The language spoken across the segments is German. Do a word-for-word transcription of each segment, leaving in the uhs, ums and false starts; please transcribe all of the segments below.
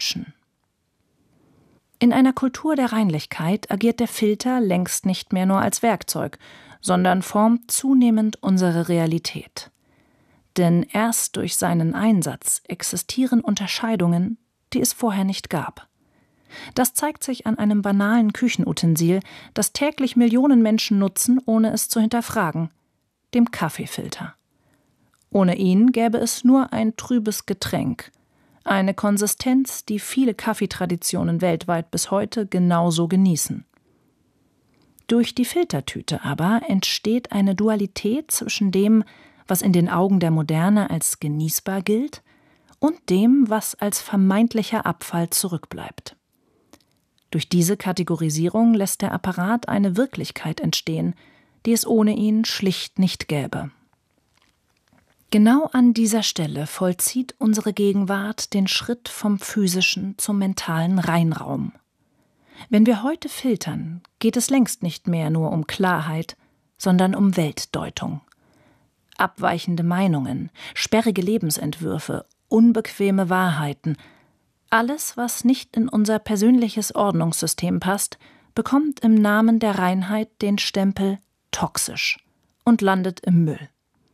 Menschen. In einer Kultur der Reinlichkeit agiert der Filter längst nicht mehr nur als Werkzeug, sondern formt zunehmend unsere Realität. Denn erst durch seinen Einsatz existieren Unterscheidungen, die es vorher nicht gab. Das zeigt sich an einem banalen Küchenutensil, das täglich Millionen Menschen nutzen, ohne es zu hinterfragen: dem Kaffeefilter. Ohne ihn gäbe es nur ein trübes Getränk, eine Konsistenz, die viele Kaffeetraditionen weltweit bis heute genauso genießen. Durch die Filtertüte aber entsteht eine Dualität zwischen dem, was in den Augen der Moderne als genießbar gilt, und dem, was als vermeintlicher Abfall zurückbleibt. Durch diese Kategorisierung lässt der Apparat eine Wirklichkeit entstehen, die es ohne ihn schlicht nicht gäbe. Genau an dieser Stelle vollzieht unsere Gegenwart den Schritt vom physischen zum mentalen Reinraum. Wenn wir heute filtern, geht es längst nicht mehr nur um Klarheit, sondern um Weltdeutung. Abweichende Meinungen, sperrige Lebensentwürfe, unbequeme Wahrheiten, alles, was nicht in unser persönliches Ordnungssystem passt, bekommt im Namen der Reinheit den Stempel toxisch und landet im Müll.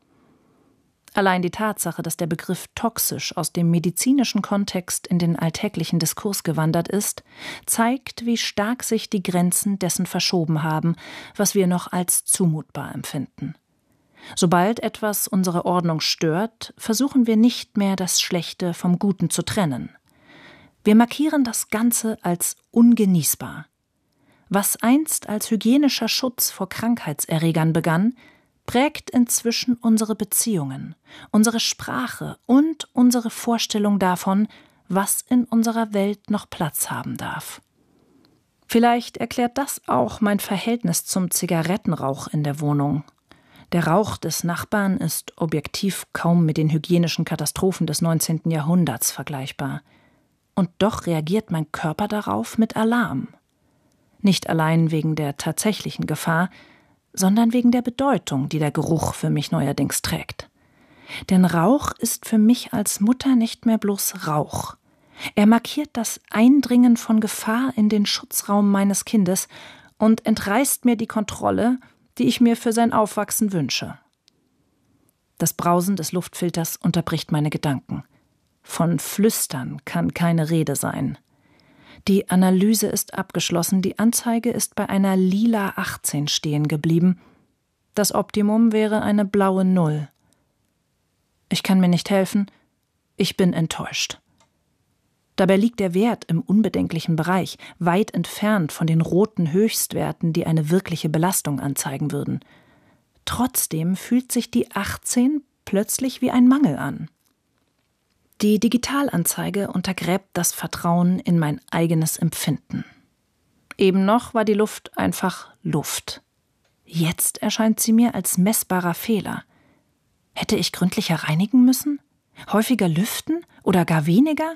Allein die Tatsache, dass der Begriff toxisch aus dem medizinischen Kontext in den alltäglichen Diskurs gewandert ist, zeigt, wie stark sich die Grenzen dessen verschoben haben, was wir noch als zumutbar empfinden. Sobald etwas unsere Ordnung stört, versuchen wir nicht mehr, das Schlechte vom Guten zu trennen. Wir markieren das Ganze als ungenießbar. Was einst als hygienischer Schutz vor Krankheitserregern begann, prägt inzwischen unsere Beziehungen, unsere Sprache und unsere Vorstellung davon, was in unserer Welt noch Platz haben darf. Vielleicht erklärt das auch mein Verhältnis zum Zigarettenrauch in der Wohnung. Der Rauch des Nachbarn ist objektiv kaum mit den hygienischen Katastrophen des neunzehnten Jahrhunderts vergleichbar. Und doch reagiert mein Körper darauf mit Alarm. Nicht allein wegen der tatsächlichen Gefahr, sondern wegen der Bedeutung, die der Geruch für mich neuerdings trägt. Denn Rauch ist für mich als Mutter nicht mehr bloß Rauch. Er markiert das Eindringen von Gefahr in den Schutzraum meines Kindes und entreißt mir die Kontrolle, die ich mir für sein Aufwachsen wünsche. Das Brausen des Luftfilters unterbricht meine Gedanken. Von Flüstern kann keine Rede sein. Die Analyse ist abgeschlossen, die Anzeige ist bei einer lila achtzehn stehen geblieben. Das Optimum wäre eine blaue Null. Ich kann mir nicht helfen, ich bin enttäuscht. Dabei liegt der Wert im unbedenklichen Bereich, weit entfernt von den roten Höchstwerten, die eine wirkliche Belastung anzeigen würden. Trotzdem fühlt sich die achtzehn plötzlich wie ein Mangel an. Die Digitalanzeige untergräbt das Vertrauen in mein eigenes Empfinden. Eben noch war die Luft einfach Luft. Jetzt erscheint sie mir als messbarer Fehler. Hätte ich gründlicher reinigen müssen? Häufiger lüften oder gar weniger?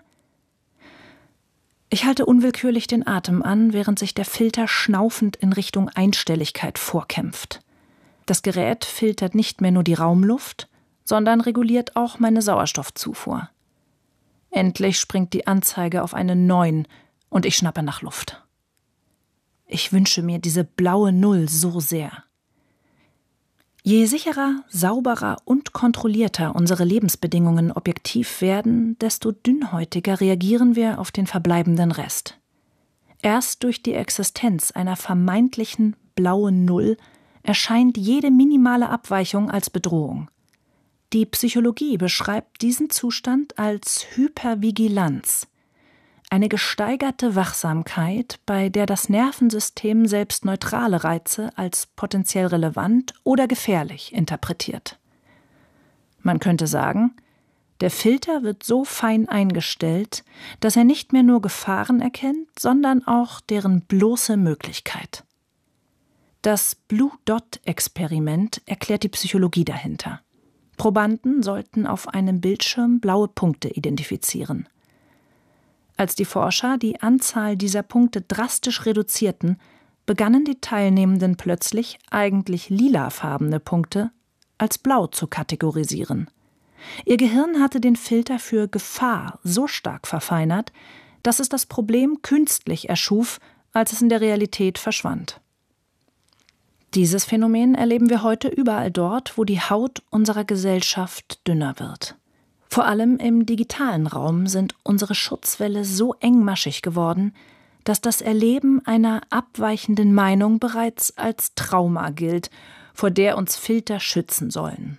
Ich halte unwillkürlich den Atem an, während sich der Filter schnaufend in Richtung Einstelligkeit vorkämpft. Das Gerät filtert nicht mehr nur die Raumluft, sondern reguliert auch meine Sauerstoffzufuhr. Endlich springt die Anzeige auf eine neun und ich schnappe nach Luft. Ich wünsche mir diese blaue Null so sehr. Je sicherer, sauberer und kontrollierter unsere Lebensbedingungen objektiv werden, desto dünnhäutiger reagieren wir auf den verbleibenden Rest. Erst durch die Existenz einer vermeintlichen blauen Null erscheint jede minimale Abweichung als Bedrohung. Die Psychologie beschreibt diesen Zustand als Hypervigilanz, eine gesteigerte Wachsamkeit, bei der das Nervensystem selbst neutrale Reize als potenziell relevant oder gefährlich interpretiert. Man könnte sagen, der Filter wird so fein eingestellt, dass er nicht mehr nur Gefahren erkennt, sondern auch deren bloße Möglichkeit. Das Blue Dot-Experiment erklärt die Psychologie dahinter. Probanden sollten auf einem Bildschirm blaue Punkte identifizieren. Als die Forscher die Anzahl dieser Punkte drastisch reduzierten, begannen die Teilnehmenden plötzlich eigentlich lilafarbene Punkte als blau zu kategorisieren. Ihr Gehirn hatte den Filter für Gefahr so stark verfeinert, dass es das Problem künstlich erschuf, als es in der Realität verschwand. Dieses Phänomen erleben wir heute überall dort, wo die Haut unserer Gesellschaft dünner wird. Vor allem im digitalen Raum sind unsere Schutzwälle so engmaschig geworden, dass das Erleben einer abweichenden Meinung bereits als Trauma gilt, vor der uns Filter schützen sollen.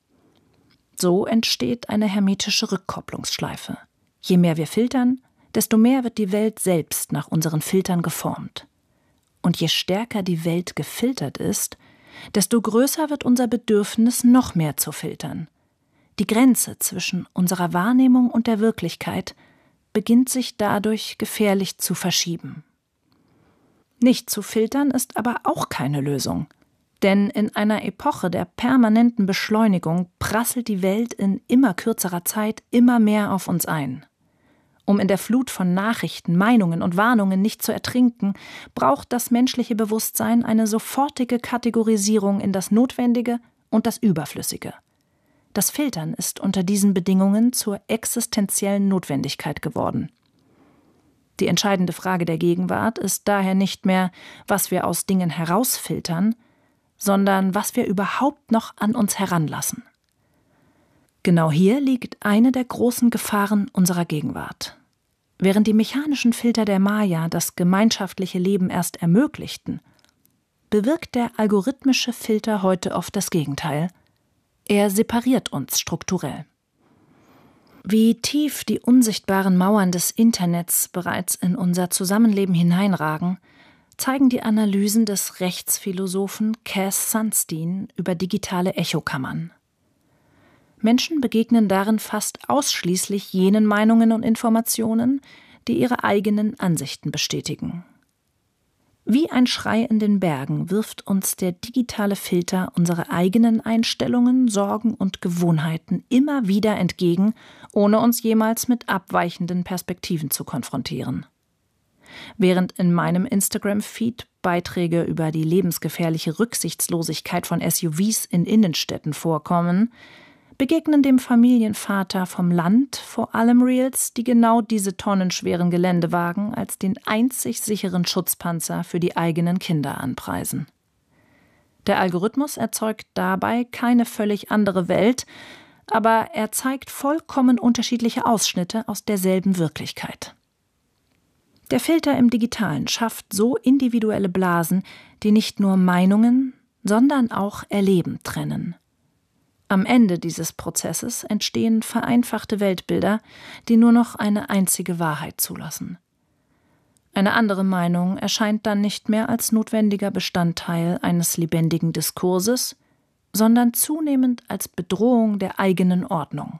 So entsteht eine hermetische Rückkopplungsschleife. Je mehr wir filtern, desto mehr wird die Welt selbst nach unseren Filtern geformt. Und je stärker die Welt gefiltert ist, desto größer wird unser Bedürfnis, noch mehr zu filtern. Die Grenze zwischen unserer Wahrnehmung und der Wirklichkeit beginnt sich dadurch gefährlich zu verschieben. Nicht zu filtern ist aber auch keine Lösung. Denn in einer Epoche der permanenten Beschleunigung prasselt die Welt in immer kürzerer Zeit immer mehr auf uns ein. Um in der Flut von Nachrichten, Meinungen und Warnungen nicht zu ertrinken, braucht das menschliche Bewusstsein eine sofortige Kategorisierung in das Notwendige und das Überflüssige. Das Filtern ist unter diesen Bedingungen zur existenziellen Notwendigkeit geworden. Die entscheidende Frage der Gegenwart ist daher nicht mehr, was wir aus Dingen herausfiltern, sondern was wir überhaupt noch an uns heranlassen. Genau hier liegt eine der großen Gefahren unserer Gegenwart. Während die mechanischen Filter der Maya das gemeinschaftliche Leben erst ermöglichten, bewirkt der algorithmische Filter heute oft das Gegenteil. Er separiert uns strukturell. Wie tief die unsichtbaren Mauern des Internets bereits in unser Zusammenleben hineinragen, zeigen die Analysen des Rechtsphilosophen Cass Sunstein über digitale Echokammern. Menschen begegnen darin fast ausschließlich jenen Meinungen und Informationen, die ihre eigenen Ansichten bestätigen. Wie ein Schrei in den Bergen wirft uns der digitale Filter unsere eigenen Einstellungen, Sorgen und Gewohnheiten immer wieder entgegen, ohne uns jemals mit abweichenden Perspektiven zu konfrontieren. Während in meinem Instagram-Feed Beiträge über die lebensgefährliche Rücksichtslosigkeit von S U Vs in Innenstädten vorkommen, begegnen dem Familienvater vom Land vor allem Reels, die genau diese tonnenschweren Geländewagen als den einzig sicheren Schutzpanzer für die eigenen Kinder anpreisen. Der Algorithmus erzeugt dabei keine völlig andere Welt, aber er zeigt vollkommen unterschiedliche Ausschnitte aus derselben Wirklichkeit. Der Filter im Digitalen schafft so individuelle Blasen, die nicht nur Meinungen, sondern auch Erleben trennen. Am Ende dieses Prozesses entstehen vereinfachte Weltbilder, die nur noch eine einzige Wahrheit zulassen. Eine andere Meinung erscheint dann nicht mehr als notwendiger Bestandteil eines lebendigen Diskurses, sondern zunehmend als Bedrohung der eigenen Ordnung.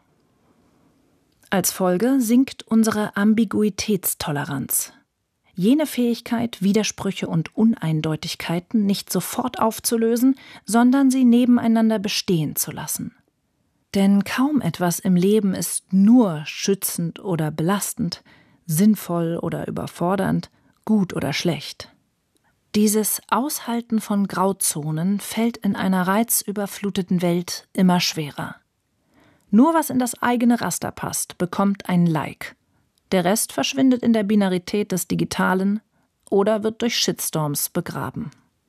Als Folge sinkt unsere Ambiguitätstoleranz. Jene Fähigkeit, Widersprüche und Uneindeutigkeiten nicht sofort aufzulösen, sondern sie nebeneinander bestehen zu lassen. Denn kaum etwas im Leben ist nur schützend oder belastend, sinnvoll oder überfordernd, gut oder schlecht. Dieses Aushalten von Grauzonen fällt in einer reizüberfluteten Welt immer schwerer. Nur was in das eigene Raster passt, bekommt ein Like. Der Rest verschwindet in der Binarität des Digitalen oder wird durch Shitstorms begraben.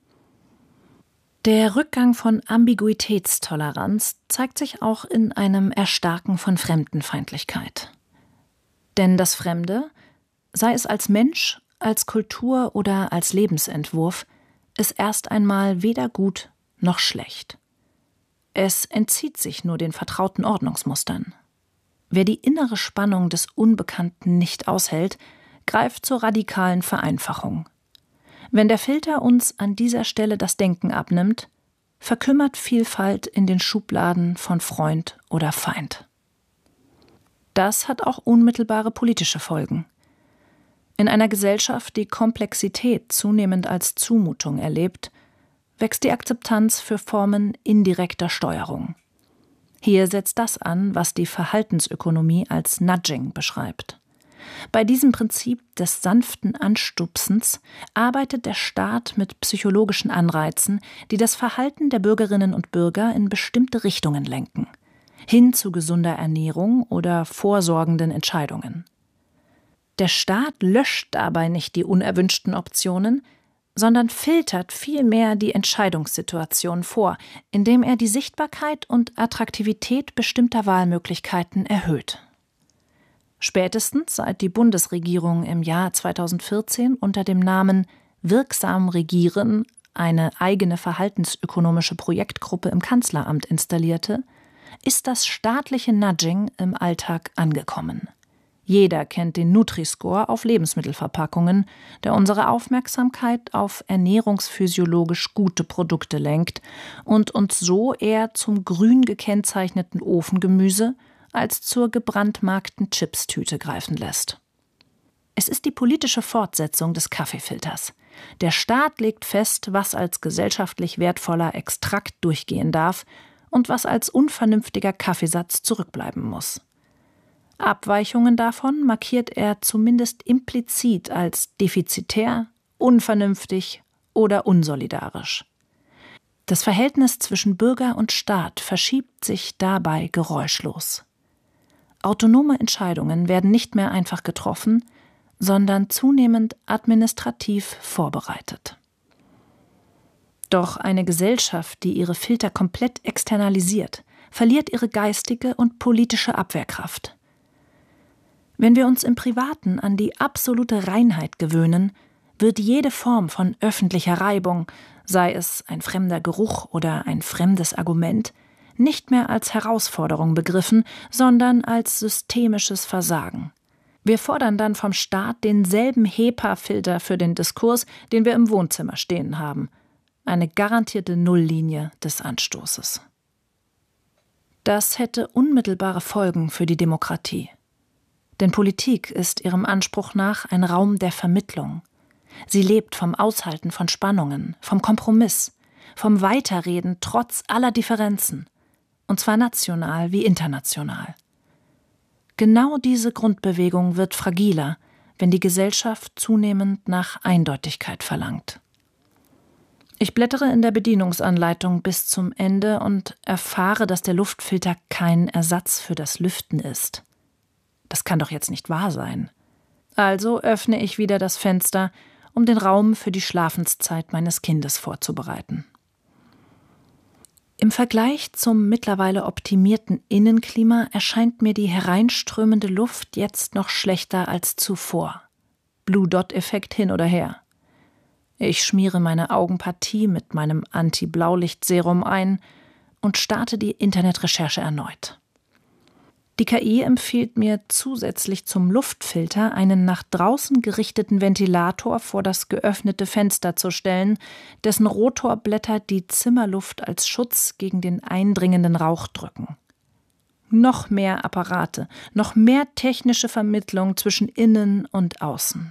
Der Rückgang von Ambiguitätstoleranz zeigt sich auch in einem Erstarken von Fremdenfeindlichkeit. Denn das Fremde, sei es als Mensch, als Kultur oder als Lebensentwurf, ist erst einmal weder gut noch schlecht. Es entzieht sich nur den vertrauten Ordnungsmustern. Wer die innere Spannung des Unbekannten nicht aushält, greift zur radikalen Vereinfachung. Wenn der Filter uns an dieser Stelle das Denken abnimmt, verkümmert Vielfalt in den Schubladen von Freund oder Feind. Das hat auch unmittelbare politische Folgen. In einer Gesellschaft, die Komplexität zunehmend als Zumutung erlebt, wächst die Akzeptanz für Formen indirekter Steuerung. Hier setzt das an, was die Verhaltensökonomie als Nudging beschreibt. Bei diesem Prinzip des sanften Anstupsens arbeitet der Staat mit psychologischen Anreizen, die das Verhalten der Bürgerinnen und Bürger in bestimmte Richtungen lenken, hin zu gesunder Ernährung oder vorsorgenden Entscheidungen. Der Staat löscht dabei nicht die unerwünschten Optionen, sondern filtert vielmehr die Entscheidungssituation vor, indem er die Sichtbarkeit und Attraktivität bestimmter Wahlmöglichkeiten erhöht. Spätestens seit die Bundesregierung im Jahr zweitausendvierzehn unter dem Namen Wirksam Regieren eine eigene verhaltensökonomische Projektgruppe im Kanzleramt installierte, ist das staatliche Nudging im Alltag angekommen. Jeder kennt den Nutri-Score auf Lebensmittelverpackungen, der unsere Aufmerksamkeit auf ernährungsphysiologisch gute Produkte lenkt und uns so eher zum grün gekennzeichneten Ofengemüse als zur gebrandmarkten Chipstüte greifen lässt. Es ist die politische Fortsetzung des Kaffeefilters. Der Staat legt fest, was als gesellschaftlich wertvoller Extrakt durchgehen darf und was als unvernünftiger Kaffeesatz zurückbleiben muss. Abweichungen davon markiert er zumindest implizit als defizitär, unvernünftig oder unsolidarisch. Das Verhältnis zwischen Bürger und Staat verschiebt sich dabei geräuschlos. Autonome Entscheidungen werden nicht mehr einfach getroffen, sondern zunehmend administrativ vorbereitet. Doch eine Gesellschaft, die ihre Filter komplett externalisiert, verliert ihre geistige und politische Abwehrkraft. Wenn wir uns im Privaten an die absolute Reinheit gewöhnen, wird jede Form von öffentlicher Reibung, sei es ein fremder Geruch oder ein fremdes Argument, nicht mehr als Herausforderung begriffen, sondern als systemisches Versagen. Wir fordern dann vom Staat denselben HEPA-Filter für den Diskurs, den wir im Wohnzimmer stehen haben. Eine garantierte Nulllinie des Anstoßes. Das hätte unmittelbare Folgen für die Demokratie. Denn Politik ist ihrem Anspruch nach ein Raum der Vermittlung. Sie lebt vom Aushalten von Spannungen, vom Kompromiss, vom Weiterreden trotz aller Differenzen, und zwar national wie international. Genau diese Grundbewegung wird fragiler, wenn die Gesellschaft zunehmend nach Eindeutigkeit verlangt. Ich blättere in der Bedienungsanleitung bis zum Ende und erfahre, dass der Luftfilter kein Ersatz für das Lüften ist. Das kann doch jetzt nicht wahr sein. Also öffne ich wieder das Fenster, um den Raum für die Schlafenszeit meines Kindes vorzubereiten. Im Vergleich zum mittlerweile optimierten Innenklima erscheint mir die hereinströmende Luft jetzt noch schlechter als zuvor. Blue-Dot-Effekt hin oder her. Ich schmiere meine Augenpartie mit meinem Anti-Blaulicht-Serum ein und starte die Internetrecherche erneut. Die K I empfiehlt mir zusätzlich zum Luftfilter einen nach draußen gerichteten Ventilator vor das geöffnete Fenster zu stellen, dessen Rotorblätter die Zimmerluft als Schutz gegen den eindringenden Rauch drücken. Noch mehr Apparate, noch mehr technische Vermittlung zwischen innen und außen.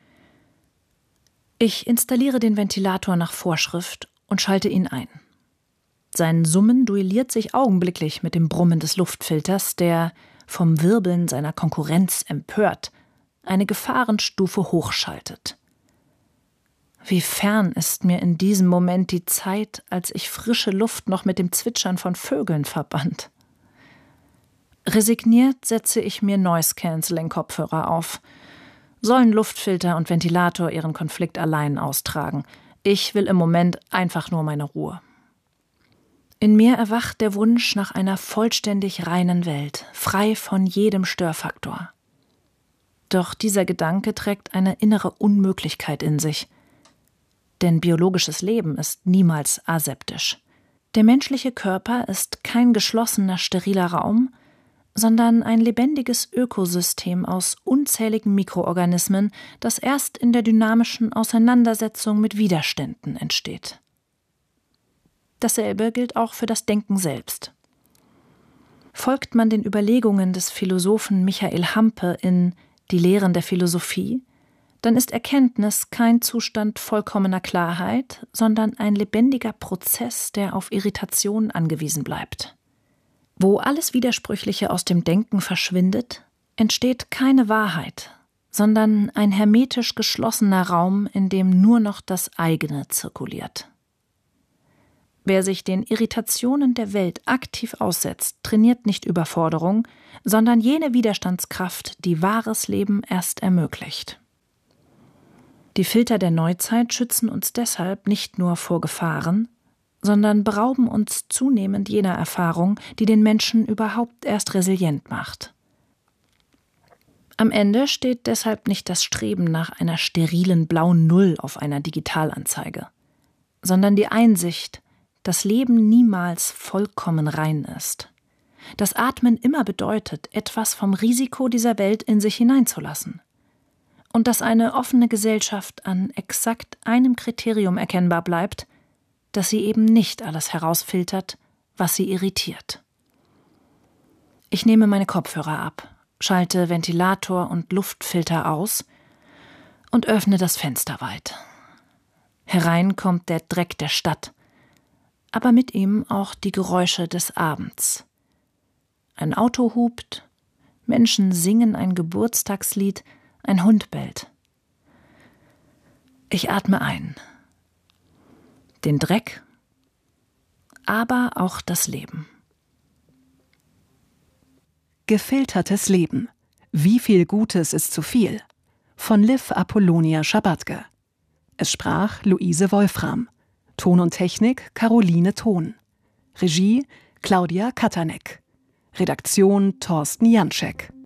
Ich installiere den Ventilator nach Vorschrift und schalte ihn ein. Sein Summen duelliert sich augenblicklich mit dem Brummen des Luftfilters, der, vom Wirbeln seiner Konkurrenz empört, eine Gefahrenstufe hochschaltet. Wie fern ist mir in diesem Moment die Zeit, als ich frische Luft noch mit dem Zwitschern von Vögeln verband. Resigniert setze ich mir Noise-Canceling-Kopfhörer auf. Sollen Luftfilter und Ventilator ihren Konflikt allein austragen. Ich will im Moment einfach nur meine Ruhe. In mir erwacht der Wunsch nach einer vollständig reinen Welt, frei von jedem Störfaktor. Doch dieser Gedanke trägt eine innere Unmöglichkeit in sich. Denn biologisches Leben ist niemals aseptisch. Der menschliche Körper ist kein geschlossener, steriler Raum, sondern ein lebendiges Ökosystem aus unzähligen Mikroorganismen, das erst in der dynamischen Auseinandersetzung mit Widerständen entsteht. Dasselbe gilt auch für das Denken selbst. Folgt man den Überlegungen des Philosophen Michael Hampe in Die Lehren der Philosophie, dann ist Erkenntnis kein Zustand vollkommener Klarheit, sondern ein lebendiger Prozess, der auf Irritation angewiesen bleibt. Wo alles Widersprüchliche aus dem Denken verschwindet, entsteht keine Wahrheit, sondern ein hermetisch geschlossener Raum, in dem nur noch das eigene zirkuliert. Wer sich den Irritationen der Welt aktiv aussetzt, trainiert nicht Überforderung, sondern jene Widerstandskraft, die wahres Leben erst ermöglicht. Die Filter der Neuzeit schützen uns deshalb nicht nur vor Gefahren, sondern berauben uns zunehmend jener Erfahrung, die den Menschen überhaupt erst resilient macht. Am Ende steht deshalb nicht das Streben nach einer sterilen blauen Null auf einer Digitalanzeige, sondern die Einsicht, dass Leben niemals vollkommen rein ist. Dass Atmen immer bedeutet, etwas vom Risiko dieser Welt in sich hineinzulassen. Und dass eine offene Gesellschaft an exakt einem Kriterium erkennbar bleibt, dass sie eben nicht alles herausfiltert, was sie irritiert. Ich nehme meine Kopfhörer ab, schalte Ventilator und Luftfilter aus und öffne das Fenster weit. Herein kommt der Dreck der Stadt, aber mit ihm auch die Geräusche des Abends. Ein Auto hupt, Menschen singen ein Geburtstagslied, ein Hund bellt. Ich atme ein. Den Dreck, aber auch das Leben. Gefiltertes Leben. Wie viel Gutes ist zu viel? Von Liv Apollonia Schabatke. Es sprach Luise Wolfram. Ton und Technik Caroline Thon. Regie Claudia Katanek. Redaktion Thorsten Janczek.